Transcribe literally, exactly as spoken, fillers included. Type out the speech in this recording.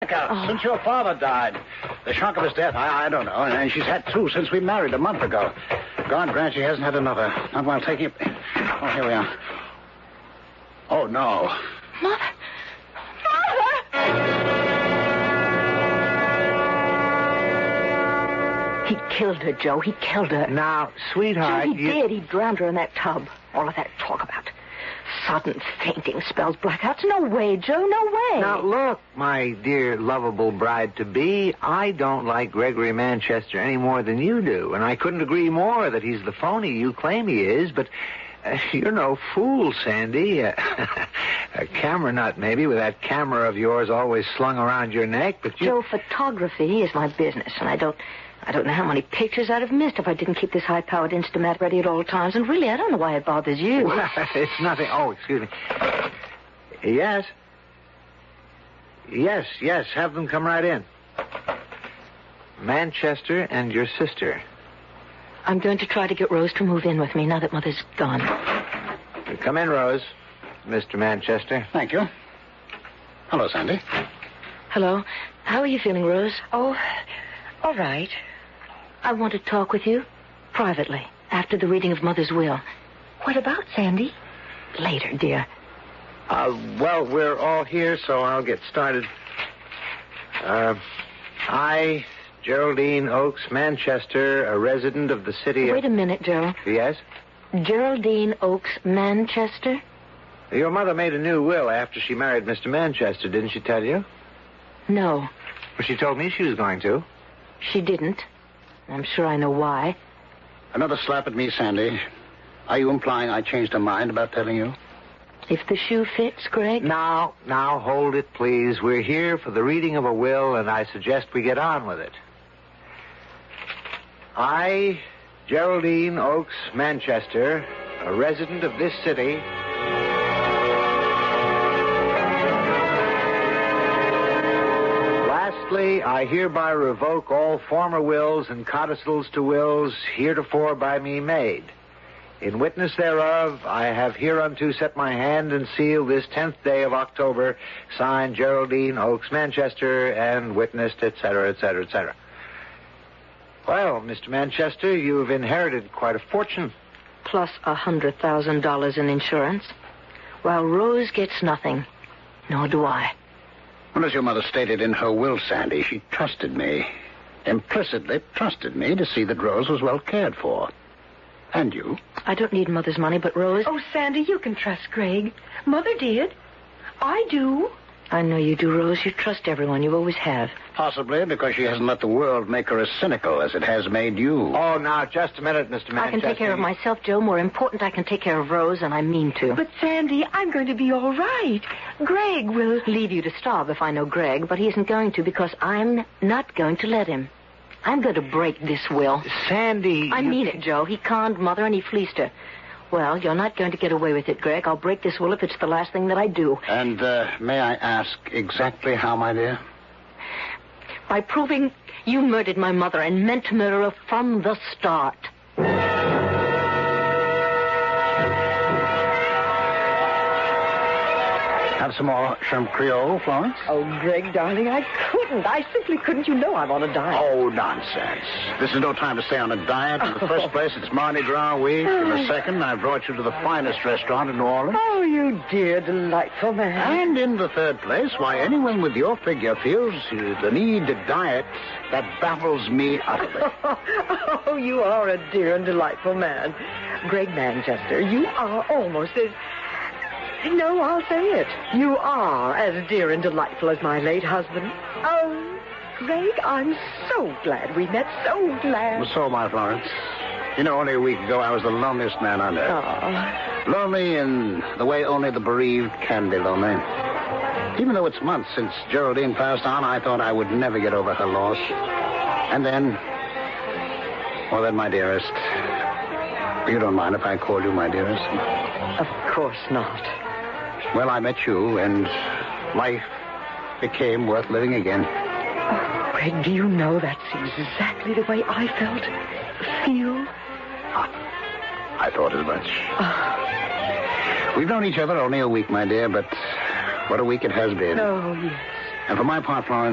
Oh. Since your father died. The shock of his death, I, I don't know. And she's had two since we married a month ago. God grant she hasn't had another. Not while taking... Oh, here we are. Oh, no. Mother. Mother! He killed her, Joe. He killed her. Now, sweetheart... Joe, he you... did. He drowned her in that tub. All of that talk about sudden fainting spells, blackouts. No way, Joe, no way. Now, look, my dear, lovable bride-to-be, I don't like Gregory Manchester any more than you do, and I couldn't agree more that he's the phony you claim he is, but uh, you're no fool, Sandy. Uh, a camera nut, maybe, with that camera of yours always slung around your neck, but you... Joe, photography is my business, and I don't... I don't know how many pictures I'd have missed if I didn't keep this high-powered Instamat ready at all times. And really, I don't know why it bothers you. Well, it's nothing. Oh, excuse me. Yes? Yes, yes. Have them come right in. Manchester and your sister. I'm going to try to get Rose to move in with me now that Mother's gone. Come in, Rose. Mister Manchester. Thank you. Hello, Sandy. Hello. How are you feeling, Rose? Oh, all right. I want to talk with you privately after the reading of Mother's will. What about, Sandy? Later, dear. Uh, well, we're all here, so I'll get started. Uh, I, Geraldine Oakes Manchester, a resident of the city of... Wait a minute, Joe. Yes? Geraldine Oakes Manchester? Your mother made a new will after she married Mister Manchester, didn't she tell you? No. Well, she told me she was going to. She didn't. I'm sure I know why. Another slap at me, Sandy. Are you implying I changed her mind about telling you? If the shoe fits, Greg? Now, now, hold it, please. We're here for the reading of a will, and I suggest we get on with it. I, Geraldine Oakes Manchester, a resident of this city... Lastly, I hereby revoke all former wills and codicils to wills heretofore by me made. In witness thereof, I have hereunto set my hand and seal this tenth day of October, signed Geraldine Oakes Manchester, and witnessed, et cetera, et cetera, et cetera. Well, Mister Manchester, you've inherited quite a fortune. Plus a hundred thousand dollars in insurance. While Rose gets nothing. Nor do I. Well, as your mother stated in her will, Sandy, she trusted me. Implicitly trusted me to see that Rose was well cared for. And you? I don't need Mother's money, but Rose... Oh, Sandy, you can trust Greg. Mother did. I do. I know you do, Rose. You trust everyone. You always have. Possibly because she hasn't let the world make her as cynical as it has made you. Oh, now, just a minute, Mister Manchester. I can take care of myself, Joe. More important, I can take care of Rose, and I mean to. But, Sandy, I'm going to be all right. Greg will... Leave you to starve if I know Greg, but he isn't going to because I'm not going to let him. I'm going to break this will. Sandy... I you... mean it, Joe. He conned Mother and he fleeced her. Well, you're not going to get away with it, Greg. I'll break this will if it's the last thing that I do. And uh, may I ask exactly how, my dear? By proving you murdered my mother and meant to murder her from the start. Have some more shrimp creole, Florence? Oh, Greg, darling, I couldn't. I simply couldn't. You know I'm on a diet. Oh, nonsense. This is no time to stay on a diet. In the first place, it's Mardi Gras week. In the second, I brought you to the finest restaurant in New Orleans. Oh, you dear, delightful man. And in the third place, why anyone with your figure feels the need to diet, that baffles me utterly. Oh, you are a dear and delightful man. Greg Manchester, you are almost as... No, I'll say it. You are as dear and delightful as my late husband. Oh, Greg, I'm so glad we met. So glad. Well, so am I, Florence. You know, only a week ago, I was the loneliest man on earth. Oh. Lonely in the way only the bereaved can be lonely. Even though it's months since Geraldine passed on, I thought I would never get over her loss. And then... Well, then, my dearest... You don't mind if I call you my dearest? Of course not. Well, I met you, and life became worth living again. Oh, Greg, do you know that's exactly the way I felt? Feel? I, I thought as much. Oh. We've known each other only a week, my dear, but what a week it has been. Oh, yes. And for my part, Florence,